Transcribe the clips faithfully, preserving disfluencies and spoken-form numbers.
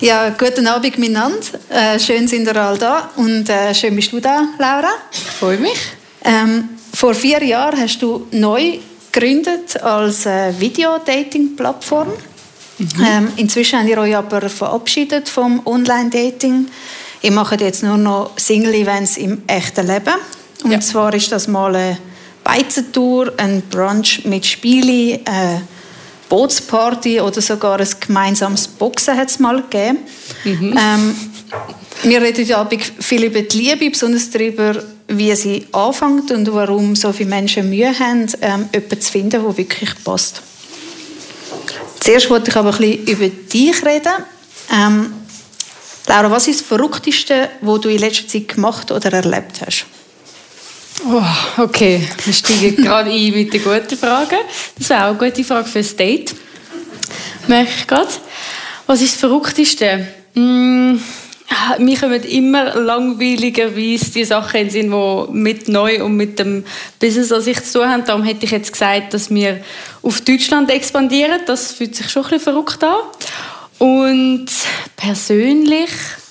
Ja, guten Abend miteinander. Äh, schön sind ihr alle da und äh, schön bist du da, Laura. Ich freue mich. Ähm, vor vier Jahren hast du neu gegründet als äh, Video-Dating-Plattform. Mhm. Ähm, inzwischen habt ihr euch aber verabschiedet vom Online-Dating. Ihr macht jetzt nur noch Single-Events im echten Leben. Und ja. zwar ist das mal eine Beizentour, ein Brunch mit Spielen, eine Bootsparty oder sogar ein gemeinsames Boxen hat es mal gegeben. Mhm. Ähm, wir reden ja viel über die Liebe, besonders darüber, wie sie anfängt und warum so viele Menschen Mühe haben, ähm, jemanden zu finden, der wirklich passt. Zuerst wollte ich aber ein bisschen über dich reden. Ähm, Laura, was ist das Verrückteste, was du in letzter Zeit gemacht oder erlebt hast? Oh, okay, wir steigen gerade ein mit den guten Fragen. Das wäre auch eine gute Frage für ein Date. Merke ich gerade. Was ist das Verrückteste? Mm, mir kommen immer langweiligerweise die Sachen in den Sinn, die mit neu und mit dem Business an sich zu tun haben. Darum hätte ich jetzt gesagt, dass wir auf Deutschland expandieren. Das fühlt sich schon ein bisschen verrückt an. Und persönlich...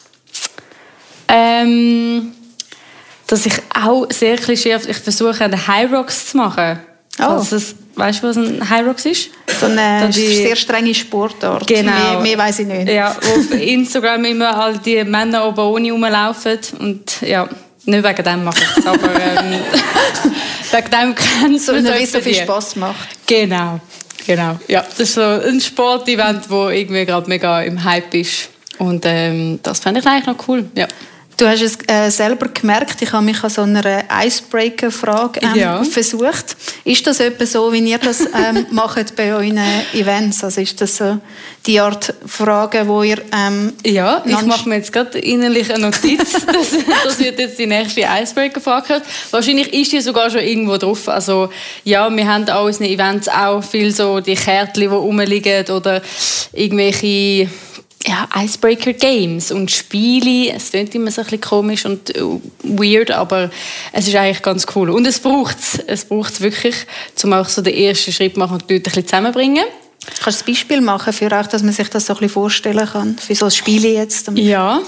Ähm, dass ich auch sehr klischeehaft, ich versuche, eine High Rocks zu machen. Oh. Also das, weißt du, was ein High Rocks ist? So eine die, sehr strenge Sportart. Genau. Mehr, mehr weiss ich nicht. Ja, wo auf Instagram immer all die Männer oben ohne rumlaufen. Und ja, nicht wegen dem mache ich es, aber ähm, wegen dem kennst du es. So, weil es so viel Spass macht. Genau, genau. Ja, das ist so ein Sportevent, das irgendwie gerade mega im Hype ist. Und ähm, das fände ich eigentlich noch cool, ja. Du hast es äh, selber gemerkt, ich habe mich an so einer Icebreaker-Frage ähm, ja. versucht. Ist das etwa so, wie ihr das ähm, macht bei euren Events? Also ist das so die Art Frage, wo ihr... Ähm, ja, ich mache mir jetzt gerade innerlich eine Notiz, dass das wird jetzt die nächste Icebreaker-Frage. Wahrscheinlich ist die sogar schon irgendwo drauf. Also ja, wir haben an unseren Events auch viel so die Kärtchen, die rumliegen oder irgendwelche... Ja, Icebreaker Games und Spiele. Es klingt immer so ein bisschen komisch und weird, aber es ist eigentlich ganz cool. Und es braucht es. Es braucht es wirklich, um auch so den ersten Schritt machen und die Leute ein bisschen zusammenbringen. Kannst du ein Beispiel machen, für auch, dass man sich das so ein bisschen vorstellen kann? Für so ein Spiel jetzt? Ja.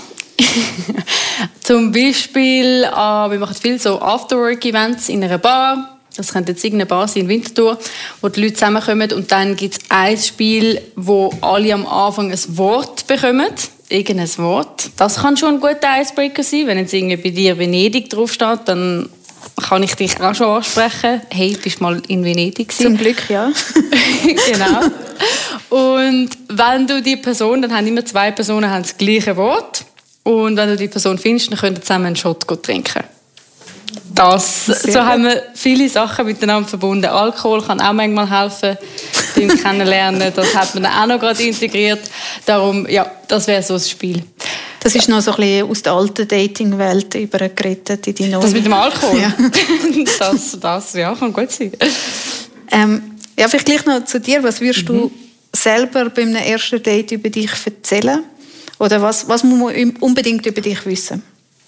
Zum Beispiel, äh, wir machen viel so Afterwork-Events in einer Bar. Das könnte jetzt irgendeine Bar sein in Winterthur, wo die Leute zusammenkommen und dann gibt es ein Spiel, wo alle am Anfang ein Wort bekommen. Irgendein Wort. Das kann schon ein guter Icebreaker sein. Wenn jetzt irgendwie bei dir Venedig draufsteht, dann kann ich dich auch schon ansprechen. Hey, bist du mal in Venedig gewesen? Zum Glück, ja. Genau. Und wenn du die Person, dann haben immer zwei Personen haben das gleiche Wort. Und wenn du die Person findest, dann könnt ihr zusammen einen Shot trinken. Das, so haben wir viele Sachen miteinander verbunden. Alkohol kann auch manchmal helfen beim Kennenlernen. Das hat man auch noch gerade integriert. Darum, ja, das wäre so ein Spiel. Das ist noch so ein bisschen aus der alten Dating-Welt übergerettet in die neue. Das mit dem Alkohol? Ja. das, das ja, kann gut sein. Ähm, ja, vielleicht gleich noch zu dir. Was würdest mhm. du selber beim ersten Date über dich erzählen? Oder was, was muss man unbedingt über dich wissen?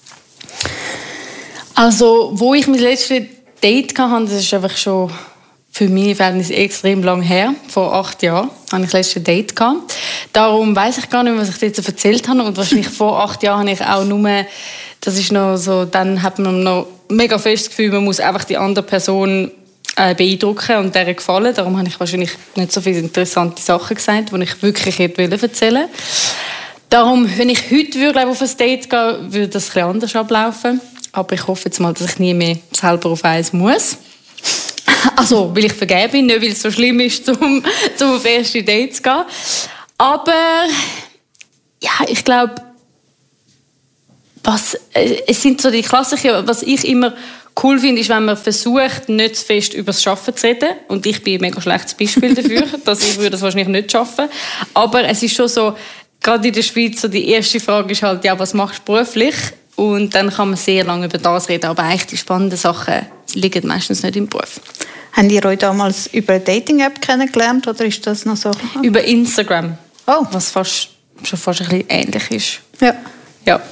Also, wo ich mein letztes Date hatte, das ist einfach schon für meine Verhältnisse extrem lang her. Vor acht Jahren hatte ich das letzte Date. Darum weiss ich gar nicht mehr, was ich dir jetzt erzählt habe. Und wahrscheinlich vor acht Jahren habe ich auch nur, das ist noch so, dann hat man noch mega fest das Gefühl, man muss einfach die andere Person äh, beeindrucken und der gefallen. Darum habe ich wahrscheinlich nicht so viele interessante Sachen gesagt, die ich wirklich hätte erzählen wollen. Darum, wenn ich heute würde, auf ein Date gehen, würde das ein bisschen anders ablaufen. Aber ich hoffe jetzt mal, dass ich nie mehr selber auf eins muss. Also, weil ich vergeben bin, nicht weil es so schlimm ist, um, um auf erste Date zu gehen. Aber ja, ich glaube, was, es sind so die Klassiker, was ich immer cool finde, ist, wenn man versucht, nicht zu fest über das Arbeiten zu reden. Und ich bin ein mega schlechtes Beispiel dafür, dass ich würde das wahrscheinlich nicht schaffen. Aber es ist schon so, gerade in der Schweiz, so die erste Frage ist halt, ja, was machst du beruflich? Und dann kann man sehr lange über das reden, aber eigentlich die spannenden Sachen liegen meistens nicht im Beruf. Habt ihr euch damals über eine Dating-App kennengelernt oder ist das noch so? Über Instagram. Oh. Was fast, schon fast ein bisschen ähnlich ist. Ja. Ja.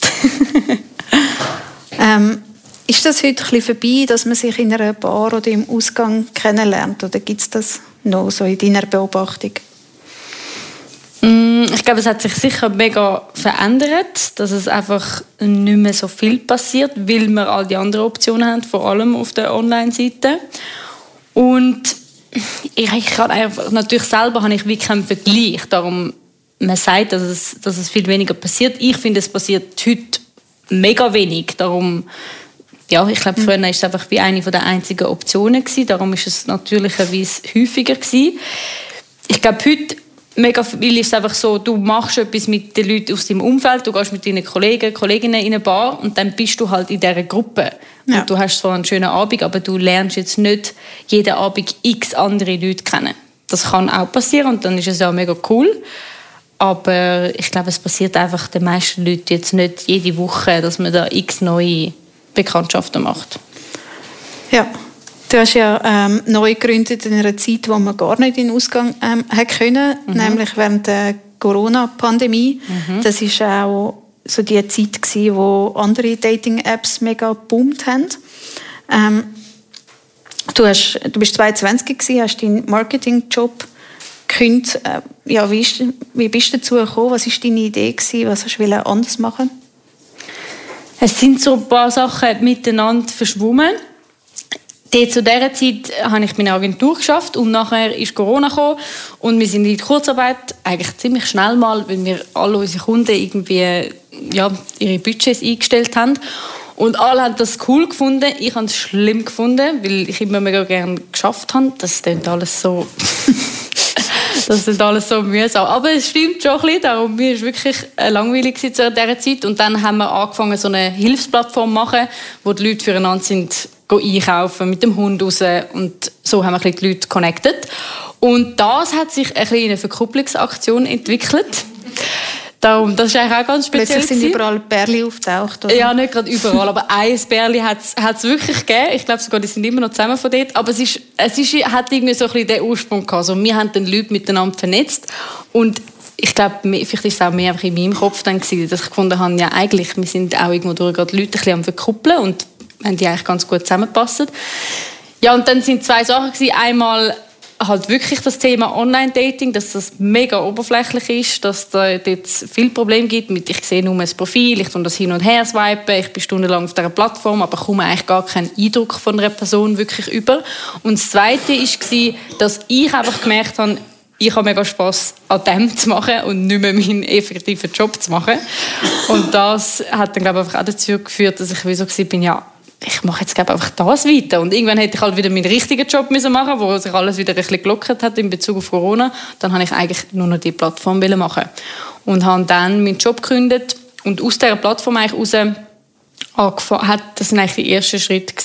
ähm, ist das heute ein bisschen vorbei, dass man sich in einer Bar oder im Ausgang kennenlernt? Oder gibt es das noch so in deiner Beobachtung? Ich Ich glaube, es hat sich sicher mega verändert, dass es einfach nicht mehr so viel passiert, weil wir all die anderen Optionen haben, vor allem auf der Online-Seite. Und ich, ich kann einfach, natürlich selber habe ich wie keinen Vergleich, darum man sagt, dass es, dass es viel weniger passiert. Ich finde, es passiert heute mega wenig, darum ja, ich glaube, früher war es einfach wie eine der einzigen Optionen gewesen, darum ist es natürlicherweise häufiger gewesen. Ich glaube, heute mega viel ist es einfach so, du machst etwas mit den Leuten aus deinem Umfeld, du gehst mit deinen Kollegen, Kolleginnen in eine Bar und dann bist du halt in dieser Gruppe. Ja. Und du hast zwar einen schönen Abend, aber du lernst jetzt nicht jeden Abend x andere Leute kennen. Das kann auch passieren und dann ist es auch mega cool. Aber ich glaube, es passiert einfach den meisten Leuten jetzt nicht jede Woche, dass man da x neue Bekanntschaften macht. Ja. Du hast ja ähm, neu gegründet in einer Zeit, wo man gar nicht in den Ausgang ähm, hat können, mhm. nämlich während der Corona-Pandemie. Mhm. Das war auch so die Zeit gewesen, wo andere Dating-Apps mega geboomt haben. Ähm, du, hast, du bist zweiundzwanzig gewesen, hast deinen Marketing-Job gekündigt. Äh, ja, wie, ist, wie bist du dazu gekommen? Was war deine Idee gewesen? Was hast du anders machen? Es sind so ein paar Sachen miteinander verschwommen. Zu dieser Zeit habe ich meine Agentur geschafft und nachher ist Corona gekommen und wir sind in die Kurzarbeit eigentlich ziemlich schnell mal, weil wir alle unsere Kunden irgendwie ja, ihre Budgets eingestellt haben und alle haben das cool gefunden. Ich habe es schlimm gefunden, weil ich immer mega gerne geschafft habe. Das klingt alles so das ist alles so mühsam. Aber es stimmt schon ein bisschen, darum mir war es wirklich langweilig zu dieser Zeit und dann haben wir angefangen, so eine Hilfsplattform zu machen, wo die Leute füreinander sind, einkaufen, mit dem Hund raus und so haben wir die Leute connected. Und das hat sich ein eine Verkupplungsaktion entwickelt. Darum, das ist eigentlich auch ganz speziell. Plötzlich sind überall Bärli auftaucht, oder? Ja, nicht gerade überall, aber ein Bärli hat es wirklich gegeben. Ich glaube sogar, die sind immer noch zusammen von dort. Aber es, ist, es ist, hat irgendwie so ein bisschen den Ursprung gehabt. Also, wir haben die Leute miteinander vernetzt und ich glaube, vielleicht war es auch mehr einfach in meinem Kopf dann gewesen, dass ich gefunden habe, ja eigentlich, wir sind auch irgendwo durch gerade Leute ein bisschen am verkuppeln und haben die eigentlich ganz gut zusammengepasst. Ja, und dann sind zwei Sachen gewesen. Einmal halt wirklich das Thema Online-Dating, dass das mega oberflächlich ist, dass da jetzt viele Probleme gibt mit, ich sehe nur ein Profil, ich tue das hin und her swipen, ich bin stundenlang auf dieser Plattform, aber komme eigentlich gar keinen Eindruck von einer Person wirklich über. Und das Zweite war, dass ich einfach gemerkt habe, ich habe mega Spass an dem zu machen und nicht mehr meinen effektiven Job zu machen. Und das hat dann, glaube ich, auch dazu geführt, dass ich wie so war, ja, ich mache jetzt glaube einfach das weiter. Und irgendwann hätte ich halt wieder meinen richtigen Job müssen machen, wo sich alles wieder ein bisschen gelockert hat in Bezug auf Corona. Dann habe ich eigentlich nur noch die Plattform machen und habe dann meinen Job gegründet und aus dieser Plattform eigentlich raus angefangen, hat das sind eigentlich die ersten Schritte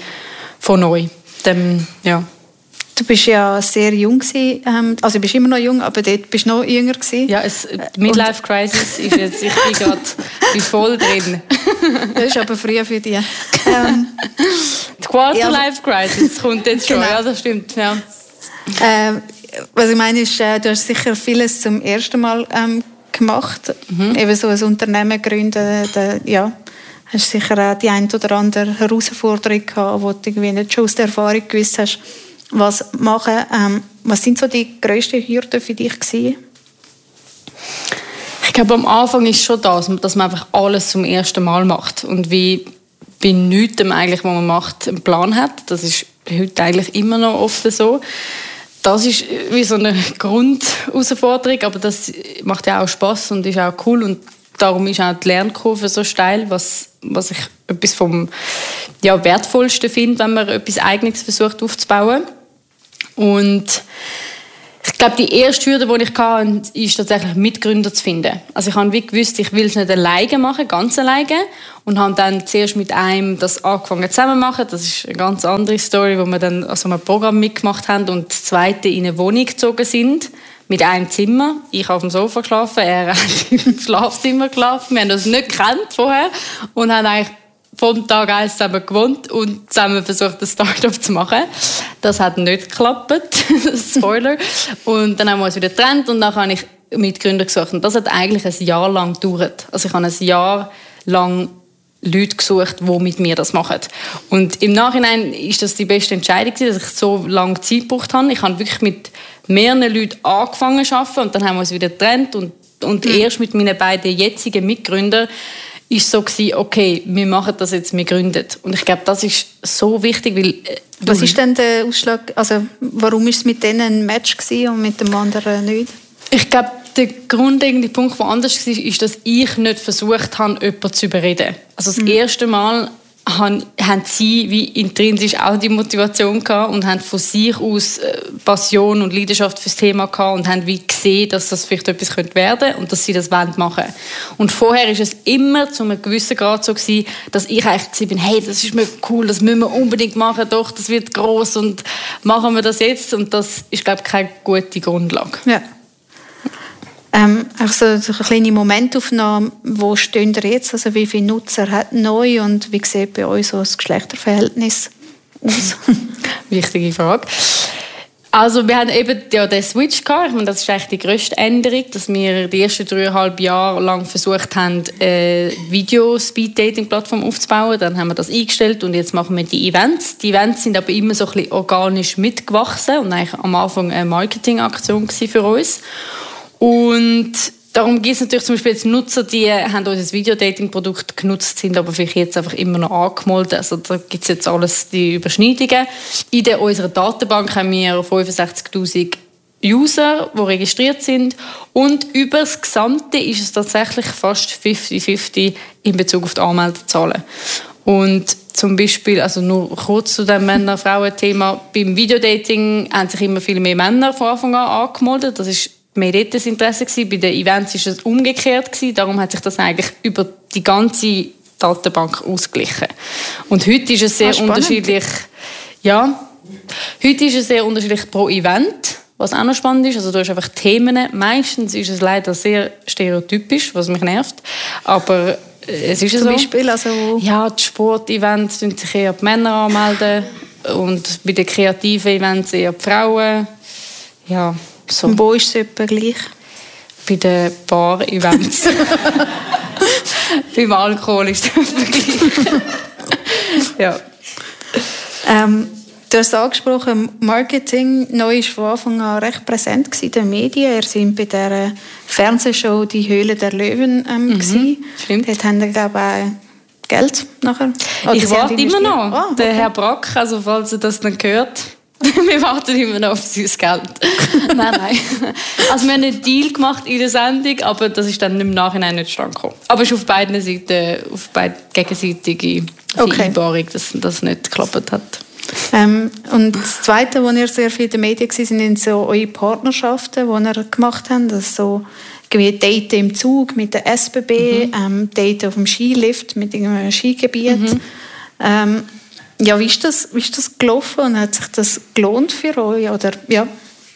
von neu. Dem, ja. Du bist ja sehr jung gewesen, ähm, also du bist immer noch jung, aber dort bist du noch jünger gewesen. Ja, die Midlife-Crisis ist jetzt, ich bin gerade voll drin. Das ist aber früh für dich. Ähm, die Quarter-Life-Crisis kommt jetzt schon, genau. Ja, das stimmt. Ja. Ähm, was ich meine ist, äh, du hast sicher vieles zum ersten Mal ähm, gemacht. Mhm. Eben so ein Unternehmen gründen, da, ja, hast sicher auch die ein oder andere Herausforderung gehabt, wo du irgendwie nicht schon aus der Erfahrung gewusst hast, was machen. Ähm, was sind so die grössten Hürden für dich gewesen? Ich glaube, am Anfang ist schon das, dass man einfach alles zum ersten Mal macht und wie bei nichts eigentlich, was man macht, einen Plan hat. Das ist heute eigentlich immer noch oft so. Das ist wie so eine Grundherausforderung, aber das macht ja auch Spass und ist auch cool und darum ist auch die Lernkurve so steil, was, was ich etwas vom ja, Wertvollsten finde, wenn man etwas Eigenes versucht aufzubauen. Und ich glaube, die erste Hürde, die ich hatte, ist tatsächlich Mitgründer zu finden. Also ich habe wie gewusst, ich will es nicht alleine machen, ganz alleine. Und habe dann zuerst mit einem das angefangen zusammen zu machen. Das ist eine ganz andere Story, wo wir dann an so einem Programm mitgemacht haben und das zweite in eine Wohnung gezogen sind. Mit einem Zimmer. Ich habe auf dem Sofa geschlafen, er hat im Schlafzimmer geschlafen. Wir haben uns nicht gekannt vorher und haben eigentlich vom Tag eins zusammen gewohnt und zusammen versucht, ein Start-up zu machen. Das hat nicht geklappt. Spoiler. Und dann haben wir uns wieder getrennt und dann habe ich Mitgründer gesucht. Und das hat eigentlich ein Jahr lang gedauert. Also ich habe ein Jahr lang Leute gesucht, die mit mir das machen. Und im Nachhinein ist das die beste Entscheidung, dass ich so lange Zeit gebraucht habe. Ich habe wirklich mit mehreren Leuten angefangen zu arbeiten und dann haben wir uns wieder getrennt und Und mhm. erst mit meinen beiden jetzigen Mitgründern ist so gewesen, okay, wir machen das jetzt, wir gründen. Und ich glaube, das ist so wichtig, weil... Äh, Was ist denn der Ausschlag, also warum ist es mit denen ein Match gewesen und mit dem anderen nicht? Ich glaube, der grundlegende Punkt, der anders war, ist, dass ich nicht versucht habe, jemanden zu überreden. Also das mhm. erste Mal haben, haben sie wie intrinsisch auch die Motivation gehabt und haben von sich aus Passion und Leidenschaft fürs Thema gehabt und haben wie gesehen, dass das vielleicht etwas werden könnte und dass sie das machen wollen. Und vorher war es immer zu einem gewissen Grad so gewesen, dass ich eigentlich bin, hey, das ist mir cool, das müssen wir unbedingt machen, doch, das wird gross und machen wir das jetzt. Und das ist, glaube ich, keine gute Grundlage. Ja. Ähm, also so eine kleine Momentaufnahme, wo stehen ihr jetzt? Also wie viele Nutzer hat neu und wie sieht bei euch so das Geschlechterverhältnis aus? Wichtige Frage. Also wir haben eben ja, den Switch gehabt. Ich meine, das ist eigentlich die grösste Änderung, dass wir die ersten dreieinhalb Jahre lang versucht haben, eine Video-Speed-Dating-Plattform aufzubauen. Dann haben wir das eingestellt und jetzt machen wir die Events. Die Events sind aber immer so ein bisschen organisch mitgewachsen und eigentlich am Anfang eine Marketingaktion für uns. Und darum gibt es natürlich zum Beispiel jetzt Nutzer, die haben unser Video-Dating-Produkt genutzt, sind aber vielleicht jetzt einfach immer noch angemeldet. Also da gibt es jetzt alles die Überschneidungen. In der, unserer Datenbank haben wir fünfundsechzigtausend User, die registriert sind. Und über das Gesamte ist es tatsächlich fast fünfzig fünfzig in Bezug auf die Anmeldezahlen. Und zum Beispiel, also nur kurz zu dem Männer-Frauen-Thema, beim Videodating haben sich immer viel mehr Männer von Anfang an angemeldet. Das ist mehr dort das Interesse gewesen. Bei den Events war es umgekehrt gewesen. Darum hat sich das eigentlich über die ganze Datenbank ausgeglichen. Und heute ist es sehr ah, unterschiedlich. Ja, heute ist es sehr unterschiedlich pro Event, was auch noch spannend ist. Also du hast einfach Themen. Meistens ist es leider sehr stereotypisch, was mich nervt. Aber es ist Zum so. Beispiel, also ja, die Sportevents melden sich eher die Männer anmelden und bei den kreativen Events eher die Frauen. Ja. So. Und wo ist es etwa gleich? Bei den Bar-Events. Beim Alkohol ist es etwa gleich. Ja. Ähm, du hast angesprochen, Marketing neu war von Anfang an recht präsent in den Medien. Ihr seid bei der Fernsehshow «Die Höhle der Löwen» ähm, mhm, stimmt. Dort haben wir, glaube ich, auch Geld nachher. Oder ich warte immer noch. Ah, okay. Der Herr Brack, also falls ihr das dann hört, wir warten immer noch auf dieses Geld. nein, nein. Also wir haben einen Deal gemacht in der Sendung, aber das ist dann im Nachhinein nicht zustande gekommen. Aber es ist auf beiden Seiten, auf beide gegenseitige Vereinbarung, okay, dass das nicht geklappt hat. Ähm, und das Zweite, wo ihr sehr viel in den Medien war, sind so eure Partnerschaften, die ihr gemacht habt. Das so Date im Zug mit der S B B, mhm. ähm, Date auf dem Skilift mit einem Skigebiet. Mhm. Ähm, Ja, wie ist das, wie ist das gelaufen und hat sich das gelohnt für euch? Oder, ja?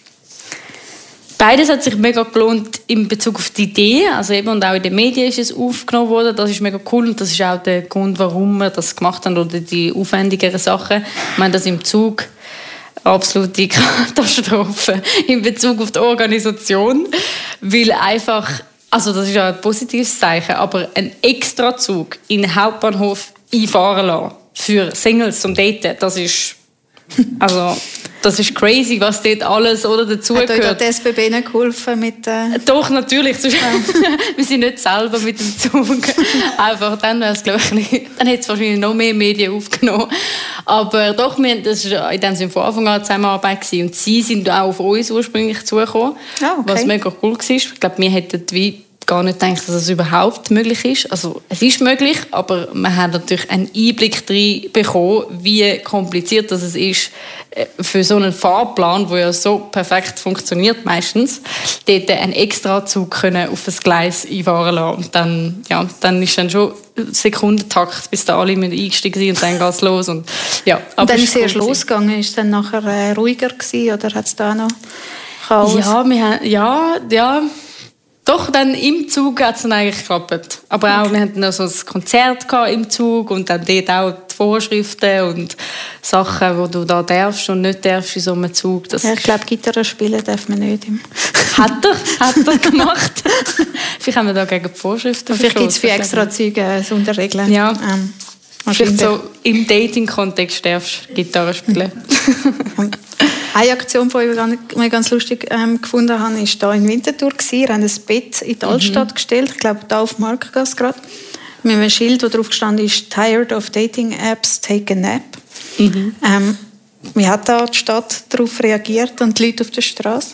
Beides hat sich mega gelohnt in Bezug auf die Idee. Also eben, und auch in den Medien ist es aufgenommen worden. Das ist mega cool und das ist auch der Grund, warum wir das gemacht haben oder die aufwendigeren Sachen. Ich meine, das im Zug absolute Katastrophe in Bezug auf die Organisation, weil einfach, also das ist ja ein positives Zeichen, aber ein Extrazug in den Hauptbahnhof einfahren lassen für Singles zum Daten, das ist, also, das ist crazy, was dort alles oder dazugehört. Hat euch die S B B nicht geholfen mit äh Doch, natürlich. Wir sind nicht selber mit dem Zug. Einfach, dann wäre es, glaube ich, dann hätte es wahrscheinlich noch mehr Medien aufgenommen. Aber doch, wir, das war in dem Sinne von Anfang an Zusammenarbeit gewesen. Und sie sind auch auf uns ursprünglich zugekommen, ah, okay. Was mega cool war. Ich glaube, wir hätten wie gar nicht gedacht, dass es überhaupt möglich ist. Also es ist möglich, aber man hat natürlich einen Einblick darin bekommen, wie kompliziert das ist, für so einen Fahrplan, der ja so perfekt funktioniert meistens, dort einen Extrazug können auf das Gleis einfahren lassen. Und dann, ja, dann ist dann schon Sekundentakt, bis da alle eingestiegen sind und dann geht es los. Und, ja, und dann ist es erst losgegangen. Ist es dann nachher äh, ruhiger gewesen, oder hat es da noch Chaos? Ja, wir haben, ja, ja. Doch, dann im Zug hat es dann eigentlich geklappt. Aber auch, okay. Wir hatten noch so ein Konzert im Zug und dann dort auch die Vorschriften und Sachen, die du da darfst und nicht darfst in so einem Zug. Das ja, ich glaube, Gitarre spielen darf man nicht. Hat er, hat er gemacht. Vielleicht haben wir da gegen die Vorschriften Vielleicht gibt es für extra Züge Sonderregeln. Ja. Ähm. Vielleicht so im Dating-Kontext darfst du Gitarre spielen. Eine Aktion, die ich ganz lustig ähm, gefunden habe, war hier in Winterthur. Wir haben ein Bett in die Altstadt mhm. gestellt, ich glaube, hier auf Marktgasse gerade, mit einem Schild, das drauf gestanden ist, «Tired of dating apps, take a nap». Mhm. Ähm, wie hat da die Stadt darauf reagiert und die Leute auf der Straße?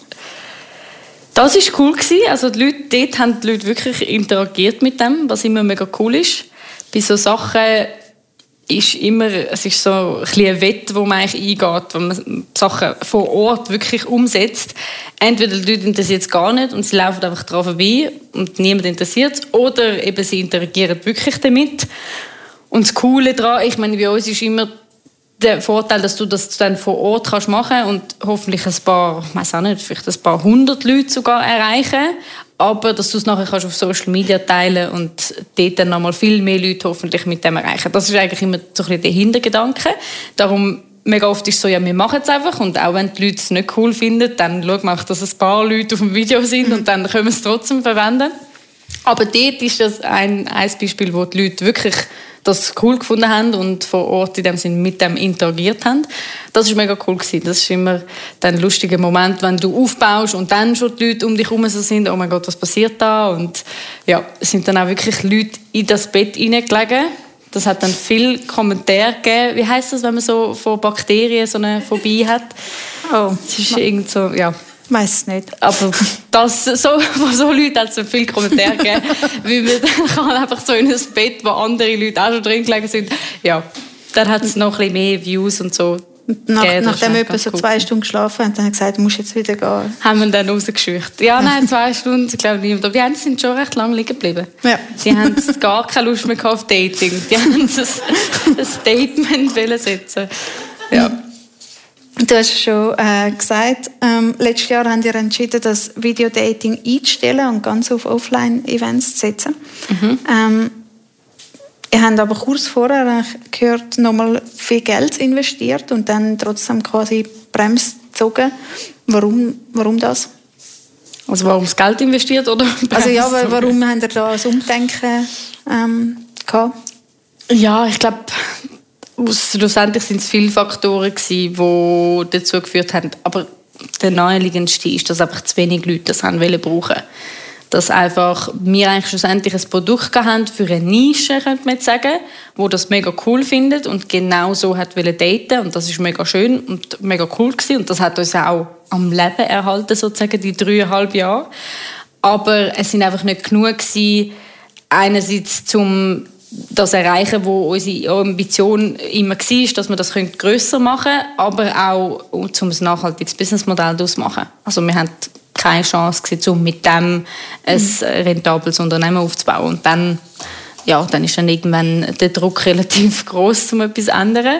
Das war cool. Also die Leute, dort haben die Leute wirklich interagiert mit dem, was immer mega cool ist. Bei so Sachen ist immer, es ist so ein bisschen ein Wett, wo man eigentlich eingeht, wo man Sachen vor Ort wirklich umsetzt. Entweder die Leute interessiert es gar nicht und sie laufen einfach daran vorbei und niemand interessiert es, oder eben sie interagieren wirklich damit. Und das Coole daran, ich meine, bei uns ist immer der Vorteil, dass du das dann vor Ort kannst machen und hoffentlich ein paar, ich weiß auch nicht, vielleicht ein paar hundert Leute sogar erreichen, aber dass du es nachher kannst auf Social Media teilen und dort dann nochmal viel mehr Leute hoffentlich mit dem erreichen. Das ist eigentlich immer so ein bisschen der Hintergedanke. Darum, mega oft ist es so, ja, wir machen es einfach und auch wenn die Leute es nicht cool finden, dann schauen wir auch, dass ein paar Leute auf dem Video sind und dann können wir es trotzdem verwenden. Aber dort ist das ein, ein Beispiel, wo die Leute wirklich das cool gefunden haben und vor Ort in dem Sinne mit dem interagiert haben. Das war mega cool gewesen. Das ist immer ein lustiger Moment, wenn du aufbaust und dann schon die Leute um dich herum so sind, oh mein Gott, was passiert da? Und ja, es sind dann auch wirklich Leute in das Bett hineingelegen. Das hat dann viele Kommentare gegeben. Wie heisst das, wenn man so von Bakterien so eine Phobie hat? Oh, es ist irgendwie so, ja. Ich weiss es nicht. Aber das, so, von so Leuten hat es so viele Kommentare gegeben, weil man dann kann einfach so in ein Bett, wo andere Leute auch schon drin gelegen sind, ja, dann hat es noch ein bisschen mehr Views und so. Nach, nachdem wir etwa so zwei Stunden geschlafen haben, dann haben wir gesagt, du musst jetzt wieder gehen. Haben wir dann rausgeschüchtert. Ja, nein, zwei Stunden, ich glaube nicht. Aber die haben sind schon recht lange liegen geblieben. Ja. Die haben gar keine Lust mehr auf Dating. Die haben ein, ein Statement setzen. Ja. Du hast schon äh, gesagt, ähm, letztes Jahr haben wir entschieden, das Videodating einzustellen und ganz auf Offline-Events zu setzen. Mhm. Ähm, ihr habt aber kurz vorher gehört, nochmal viel Geld investiert und dann trotzdem quasi Bremse gezogen. Warum, warum das? Also warum das Geld investiert oder Bremse? Also ja, warum habt ihr da ein Umdenken ähm, gehabt? Ja, ich glaube, schlussendlich sind es viele Faktoren gewesen, die dazu geführt haben. Aber der naheliegendste ist, dass einfach zu wenig Leute das haben wollen brauchen. Dass einfach wir eigentlich schlussendlich ein Produkt haben für eine Nische, könnte man jetzt sagen, wo das mega cool findet und genau so hat wollen daten und das ist mega schön und mega cool gewesen und das hat uns auch am Leben erhalten sozusagen die dreieinhalb Jahre. Aber es sind einfach nicht genug gewesen, einerseits zum das erreichen, wo unsere Ambition immer war, dass wir das grösser machen können, aber auch um ein nachhaltiges Businessmodell daraus zu machen. Also wir hatten keine Chance gewesen, um mit dem ein rentables Unternehmen aufzubauen. Und dann, ja, dann ist dann irgendwann der Druck relativ groß, um etwas zu ändern.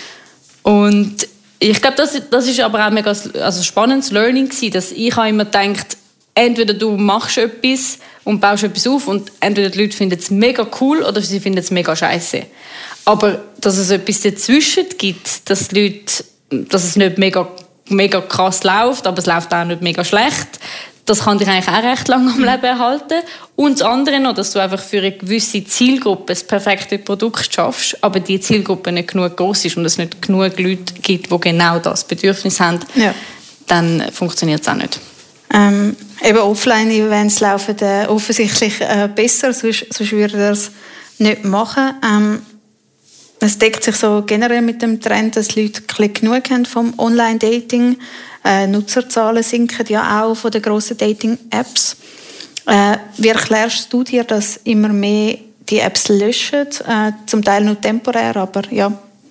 Und ich glaube, das, das ist aber auch mega also spannendes Learning gewesen, dass ich habe immer gedacht, entweder du machst etwas und baust etwas auf und entweder die Leute finden es mega cool oder sie finden es mega scheiße. Aber dass es etwas dazwischen gibt, dass die Leute, dass es nicht mega, mega krass läuft, aber es läuft auch nicht mega schlecht, das kann dich eigentlich auch recht lange am Leben erhalten. Und das andere noch, dass du einfach für eine gewisse Zielgruppe das perfekte Produkt schaffst, aber die Zielgruppe nicht genug groß ist und es nicht genug Leute gibt, die genau das Bedürfnis haben, ja. Dann funktioniert es auch nicht. Ähm, eben Offline-Events laufen äh, offensichtlich äh, besser, sonst, sonst würde er das nicht machen. Ähm, es deckt sich so generell mit dem Trend, dass Leute genug haben vom Online-Dating. Äh, Nutzerzahlen sinken ja auch von den grossen Dating-Apps. Äh, wie erklärst du dir, dass immer mehr die Apps löschen? Äh, zum Teil nur temporär, aber ja.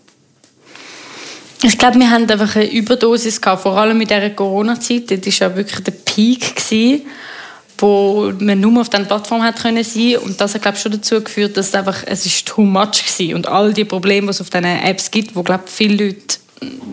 Ich glaube, wir hatten einfach eine Überdosis gehabt, vor allem in dieser Corona-Zeit. Das war ja wirklich der Peak gewesen, wo man nur auf dieser Plattform hat können sein. Und das hat, glaube ich, schon dazu geführt, dass es einfach, es ist too much gewesen. Und all die Probleme, die es auf diesen Apps gibt, wo, glaube ich, viele Leute